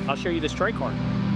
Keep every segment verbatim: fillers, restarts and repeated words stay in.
I'll show you this tray card.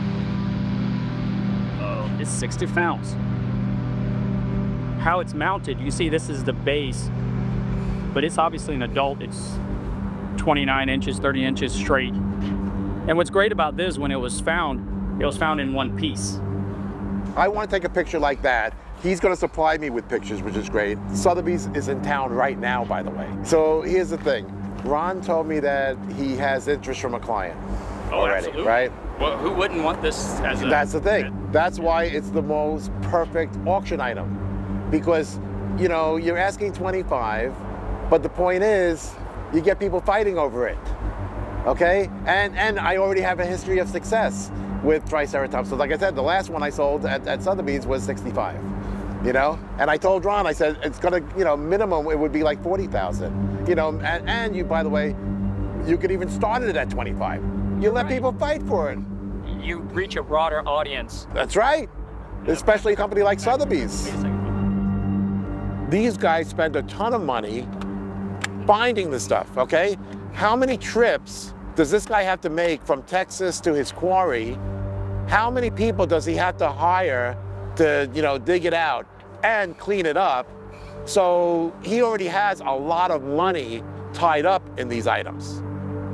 Oh, it's sixty pounds. How it's mounted, you see this is the base, but it's obviously an adult. It's twenty-nine inches, thirty inches straight. And what's great about this, when it was found, it was found in one piece. I want to take a picture like that. He's going to supply me with pictures, which is great. Sotheby's is in town right now, by the way. So here's the thing. Ron told me that he has interest from a client Oh, already, absolutely. right? Well, who wouldn't want this as a... That's the thing. That's why it's the most perfect auction item. Because, you know, you're asking twenty-five, but the point is, you get people fighting over it, okay? And and I already have a history of success with Triceratops. So like I said, the last one I sold at, at Sotheby's was sixty-five, you know? And I told Ron, I said, it's gonna, you know, minimum, it would be like forty thousand, you know? And, and you, by the way, you could even start it at twenty-five. You let Right. people fight for it. You reach a broader audience. That's right. Especially a company like Sotheby's. Wait a second. These guys spend a ton of money finding the stuff, okay? How many trips does this guy have to make from Texas to his quarry? How many people does he have to hire to, you know, dig it out and clean it up? So he already has a lot of money tied up in these items.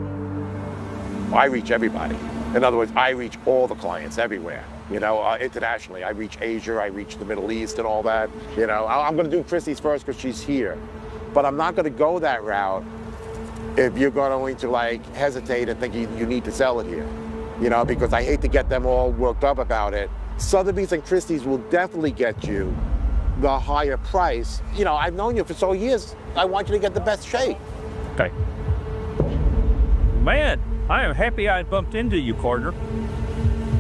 I reach everybody. In other words, I reach all the clients everywhere. You know, uh, internationally, I reach Asia, I reach the Middle East and all that. You know, I- I'm gonna do Christie's first because she's here. But I'm not gonna go that route if you're going to like hesitate and think you, you need to sell it here. You know, because I hate to get them all worked up about it. Sotheby's and Christie's will definitely get you the higher price. You know, I've known you for so years. I want you to get the best shape. Okay. Man, I am happy I bumped into you, Carter.